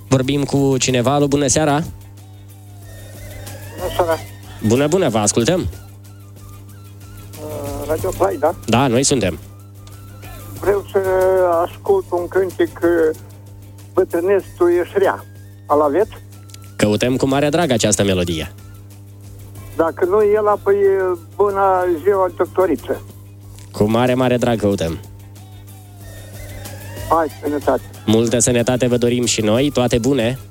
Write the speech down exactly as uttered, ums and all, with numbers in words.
Vorbim cu cineva. Alo, bună seara! Bună seara! Bună, bună, vă ascultăm! Uh, Radio Play, da? Da, noi suntem. Vreau să ascult un cântec Bătrânesc, tu ești rea. Al aveți? Căutăm cu mare drag această melodie. Dacă nu e la, păi bună ziua, doctoriță. Cu mare, mare drag căutăm. Hai, sănătate! Multă sănătate vă dorim și noi, toate bune!